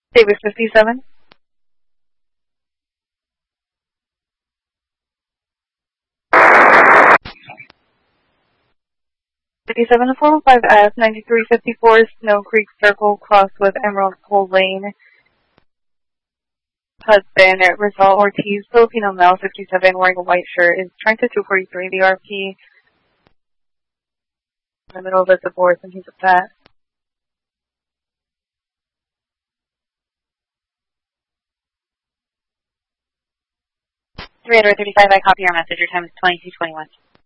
David 57. The 415F 9354 Snow Creek Circle cross with Emerald Pole Lane. Husband, Rizal Ortiz, Filipino male, 57, wearing a white shirt, is trying to 243 the RP in the middle of a divorce, and he's upset. 335, I copy your message. Your time is 22:21.